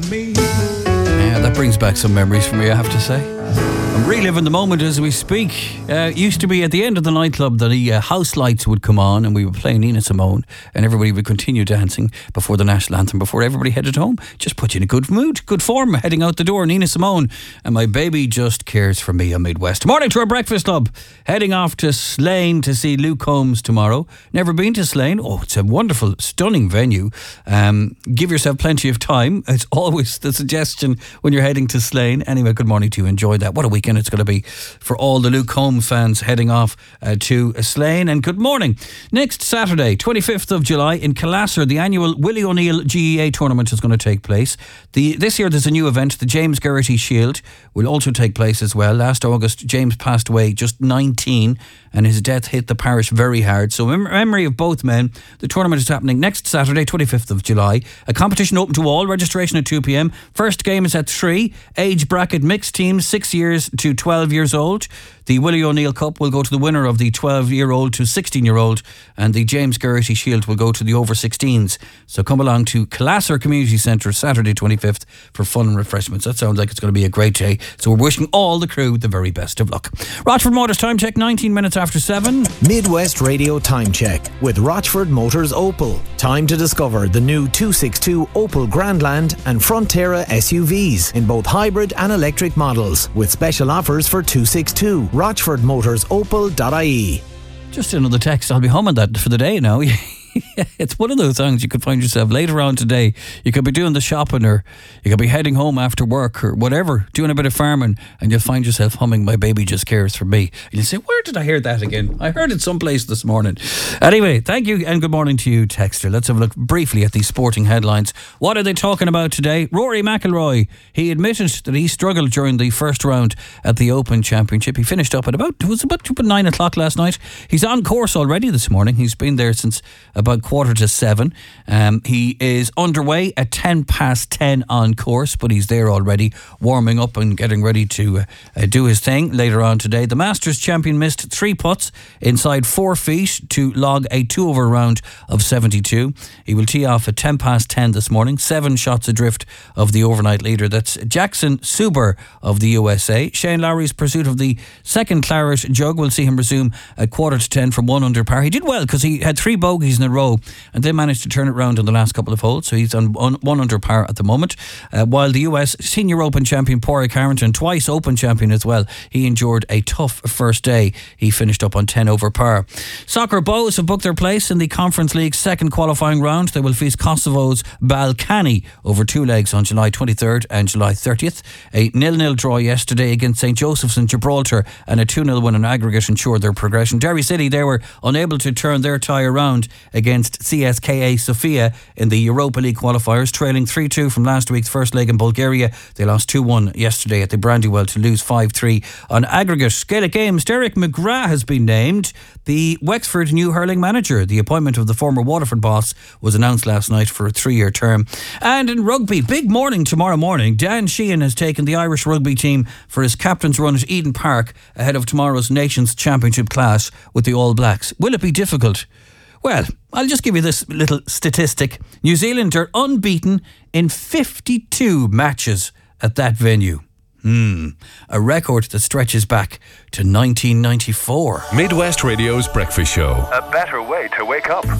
me. Yeah, that brings back some memories for me, I have to say. I'm reliving the moment as we speak. Used to be at the end of the nightclub that the house lights would come on and we would play Nina Simone and everybody would continue dancing before the national anthem, before everybody headed home. Just put you in a good mood, good form, heading out the door. Nina Simone and My Baby Just Cares For Me on Midwest. Morning to our breakfast club. Heading off to Slane to see Luke Combs tomorrow. Never been to Slane? Oh, it's a wonderful, stunning venue. Give yourself plenty of time. It's always the suggestion when you're heading to Slane. Anyway, good morning to you. Enjoy that. What a weekend it's going to be for all the Luke Combs fans heading off to Slane. And good morning. Next Saturday, 25th of July in Killasser, the annual Willie O'Neill GEA tournament is going to take place. This year there's a new event, the James Geraghty Shield, will also take place as well. Last August, James passed away just 19 and his death hit the parish very hard. So in memory of both men, the tournament is happening next Saturday, 25th of July. A competition open to all, registration at 2 p.m. First game is at 3. Age bracket mixed teams, 6 years to 12 years old. The Willie O'Neill Cup will go to the winner of the 12-year-old to 16-year-old, and the James Geraghty Shield will go to the over-16s. So come along to Killasser Community Centre Saturday 25th for fun and refreshments. That sounds like it's going to be a great day. So we're wishing all the crew the very best of luck. Rochford Motors time check, 19 minutes after 7. Midwest Radio time check with Rochford Motors Opel. Time to discover the new 262 Opel Grandland and Frontera SUVs in both hybrid and electric models with special offers for 262. RochfordMotorsOpel.ie. Just another text. I'll be humming that for the day now. It's one of those songs you could find yourself later on today. You could be doing the shopping or you could be heading home after work or whatever, doing a bit of farming, and you'll find yourself humming My Baby Just Cares For Me. And you'll say, where did I hear that again? I heard it someplace this morning. Anyway, thank you and good morning to you, Texter. Let's have a look briefly at these sporting headlines. What are they talking about today? Rory McIlroy. He admitted that he struggled during the first round at the Open Championship. He finished up at about 9 o'clock last night. He's on course already this morning. He's been there since about 6:45. He is underway at 10:10 on course, but he's there already warming up and getting ready to do his thing later on today. The Masters champion missed 3 putts inside 4 feet to log a 2-over round of 72. He will tee off at 10:10 this morning, 7 shots adrift of the overnight leader. That's Jackson Suber of the USA. Shane Lowry's pursuit of the second claret jug will see him resume at 9:45 from 1 under par. He did well because he had 3 bogeys in a row and then managed to turn it round on the last couple of holes, so he's on 1 under par at the moment. While the US Senior Open champion Padraig Harrington, twice Open champion as well, he endured a tough first day. He finished up on 10 over par. Soccer Bows have booked their place in the Conference League's second qualifying round. They will face Kosovo's Balkany over 2 legs on July 23rd and July 30th. A 0-0 draw yesterday against St. Joseph's in Gibraltar and a 2-0 win in aggregate ensured their progression. Derry City, they were unable to turn their tie around against CSKA Sofia in the Europa League qualifiers, trailing 3-2 from last week's first leg in Bulgaria. They lost 2-1 yesterday at the Brandywell to lose 5-3 on aggregate. Gaelic Games, Derek McGrath has been named the Wexford new hurling manager. The appointment of the former Waterford boss was announced last night for a 3-year term. And in rugby, big morning tomorrow morning. Dan Sheehan has taken the Irish rugby team for his captain's run at Eden Park ahead of tomorrow's Nations Championship clash with the All Blacks. Will it be difficult? Well, I'll just give you this little statistic. New Zealand are unbeaten in 52 matches at that venue. A record that stretches back to 1994. Midwest Radio's Breakfast Show. A better way to wake up.